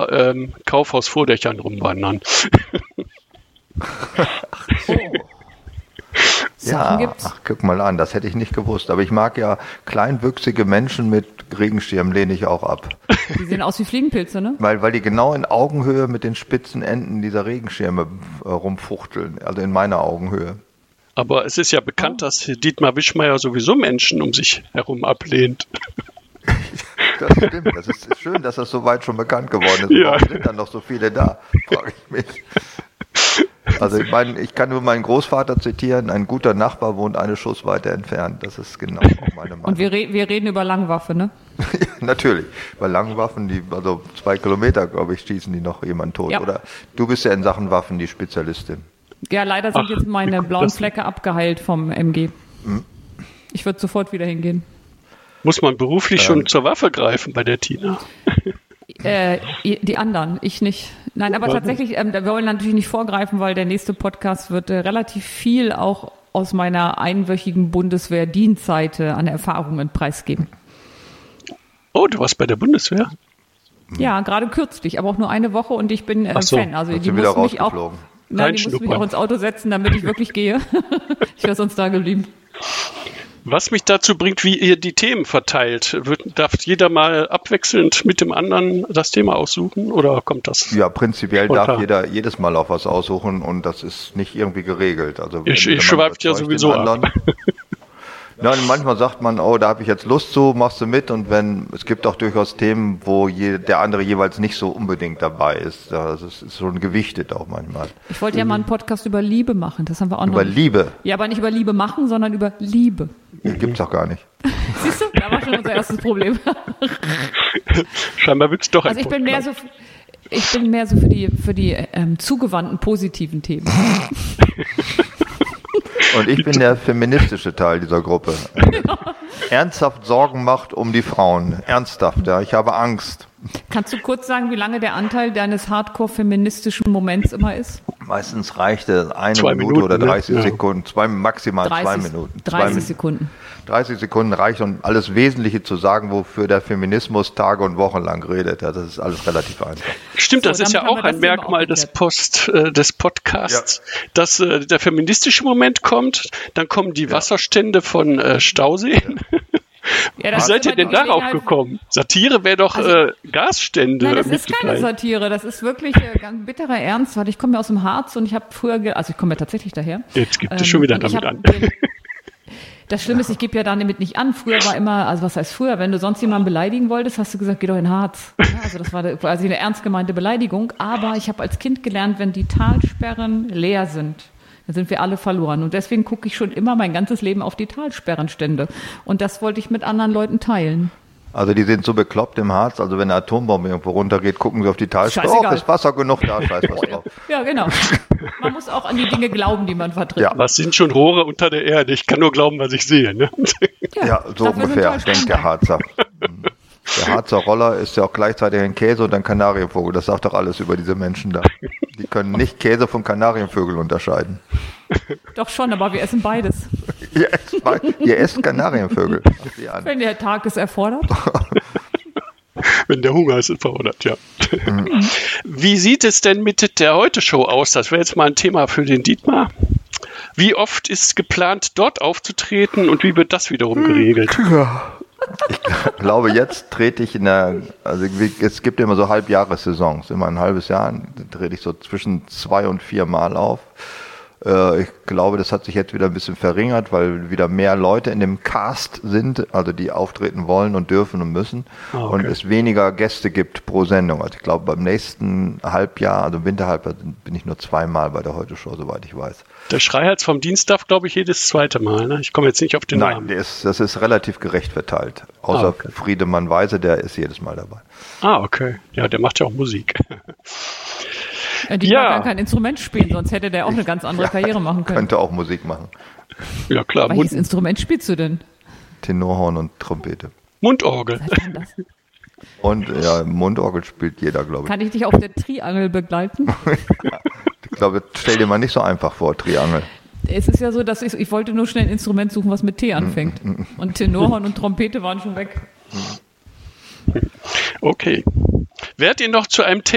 vor Kaufhausvordächern rumwandern. Ach, guck mal an, das hätte ich nicht gewusst. Aber ich mag ja kleinwüchsige Menschen mit Regenschirm, lehne ich auch ab. Die sehen aus wie Fliegenpilze, ne? Weil die genau in Augenhöhe mit den spitzen Enden dieser Regenschirme rumfuchteln, also in meiner Augenhöhe. Aber es ist ja bekannt, dass Dietmar Wischmeier sowieso Menschen um sich herum ablehnt. Das stimmt, das ist schön, dass das soweit schon bekannt geworden ist. Ja. Warum sind dann noch so viele da, frage ich mich. Also ich meine, ich kann nur meinen Großvater zitieren, ein guter Nachbar wohnt eine Schussweite entfernt. Das ist genau auch meine Meinung. Und wir reden über Langwaffe, ne? Ja, natürlich, bei langen Waffen, also 2 Kilometer, glaube ich, schießen die noch jemanden tot. Ja. Oder du bist ja in Sachen Waffen die Spezialistin. Ja, leider sind jetzt meine blauen Flecke abgeheilt vom MG. Ich würde sofort wieder hingehen. Muss man beruflich schon zur Waffe greifen bei der Tina? Die anderen, ich nicht. Nein, aber tatsächlich, wir wollen natürlich nicht vorgreifen, weil der nächste Podcast wird relativ viel auch aus meiner einwöchigen Bundeswehrdienstseite an Erfahrungen preisgeben. Oh, du warst bei der Bundeswehr? Ja, gerade kürzlich, aber auch nur eine Woche und ich bin Fan. Also die wieder mussten mich auch, die mussten mich auch ins Auto setzen, damit ich wirklich gehe. Ich wäre sonst da geblieben. Was mich dazu bringt, wie ihr die Themen verteilt. Darf jeder mal abwechselnd mit dem anderen das Thema aussuchen oder kommt das? Ja, prinzipiell darf jeder jedes Mal auch was aussuchen und das ist nicht irgendwie geregelt. Also ich schweift ja sowieso ab. Nein, manchmal sagt man, oh, da habe ich jetzt Lust zu, machst du mit und es gibt auch durchaus Themen, wo der andere jeweils nicht so unbedingt dabei ist. Das ist schon gewichtet auch manchmal. Ich wollte ja mal einen Podcast über Liebe machen, das haben wir auch noch. Über Liebe? Ja, aber nicht über Liebe machen, sondern über Liebe. Gibt's doch gar nicht. Siehst du, da war schon unser erstes Problem. Scheinbar wird's doch ein Also ich bin mehr so für die zugewandten positiven Themen. Und ich bin der feministische Teil dieser Gruppe. Ernsthaft Sorgen macht um die Frauen. Ernsthaft, ja. Ich habe Angst. Kannst du kurz sagen, wie lange der Anteil deines hardcore-feministischen Moments immer ist? Meistens reicht es 1 Minute oder 30 Sekunden. Maximal 2 Minuten. 30 Sekunden. 30 Sekunden reicht, um alles Wesentliche zu sagen, wofür der Feminismus Tage und Wochen lang redet. Ja, das ist alles relativ einfach. Stimmt, das ist ja auch ein Merkmal des Podcasts, dass der feministische Moment kommt, dann kommen die Wasserstände von Stauseen. Ja, wie seid ihr denn darauf gekommen? Satire wäre doch Gasstände. Nein, das ist keine Satire, das ist wirklich ganz bitterer Ernst, weil ich komme ja aus dem Harz und ich habe früher, ich komme ja tatsächlich daher. Jetzt gibt es schon wieder damit an. Das Schlimme ist, ich gebe ja damit nicht an. Früher war immer, also was heißt früher, wenn du sonst jemanden beleidigen wolltest, hast du gesagt, geh doch in Harz. Ja, also das war quasi eine ernst gemeinte Beleidigung. Aber ich habe als Kind gelernt, wenn die Talsperren leer sind, dann sind wir alle verloren. Und deswegen gucke ich schon immer mein ganzes Leben auf die Talsperrenstände. Und das wollte ich mit anderen Leuten teilen. Also die sind so bekloppt im Harz, also wenn eine Atombombe irgendwo runtergeht, gucken sie auf die Talsperre. Oh, ist Wasser genug da, scheiß was drauf. Ja, genau. Man muss auch an die Dinge glauben, die man vertritt. Ja, was sind schon Rohre unter der Erde? Ich kann nur glauben, was ich sehe. Ne? Ja, so ungefähr, denkt der Harzer. Der Harzer Roller ist ja auch gleichzeitig ein Käse und ein Kanarienvogel. Das sagt doch alles über diese Menschen da. Die können nicht Käse von Kanarienvögeln unterscheiden. Doch schon, aber wir essen beides. Ihr esst Kanarienvögel. Wenn der Tag es erfordert. Wenn der Hunger es erfordert, ja. Wie sieht es denn mit der Heute-Show aus? Das wäre jetzt mal ein Thema für den Dietmar. Wie oft ist geplant, dort aufzutreten und wie wird das wiederum geregelt? Ja. Ich glaube, jetzt trete ich es gibt immer so Halbjahressaisons, immer ein halbes Jahr, trete ich so zwischen 2 und 4 Mal auf. Ich glaube, das hat sich jetzt wieder ein bisschen verringert, weil wieder mehr Leute in dem Cast sind, also die auftreten wollen und dürfen und müssen. Und es weniger Gäste gibt pro Sendung. Also ich glaube, beim nächsten Halbjahr, also Winterhalbjahr, bin ich nur 2 Mal bei der Heute-Show, soweit ich weiß. Der Schreihals vom Dienst darf, glaube ich, jedes zweite Mal. Ne? Ich komme jetzt nicht auf den Namen. Nein, das ist relativ gerecht verteilt. Außer Friedemann Weise, der ist jedes Mal dabei. Ah, okay. Ja, der macht ja auch Musik. Die kann kein Instrument spielen, sonst hätte der auch eine ganz andere Karriere machen können. Könnte auch Musik machen. Ja, klar. Welches Instrument spielst du denn? Tenorhorn und Trompete. Mundorgel. Was heißt das? Und ja, Mundorgel spielt jeder, glaube ich. Kann ich dich auf der Triangel begleiten? Ich glaube, stell dir mal nicht so einfach vor, Triangel. Es ist ja so, dass ich wollte nur schnell ein Instrument suchen, was mit T anfängt. Und Tenorhorn und Trompete waren schon weg. Okay. Wärt ihr noch zu einem